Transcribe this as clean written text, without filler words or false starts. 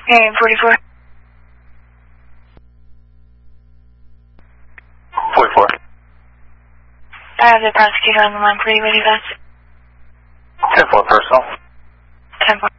Hey, 44. 44. I have the prosecutor on the line for you. What do you got? 10-4 personal. 10-4.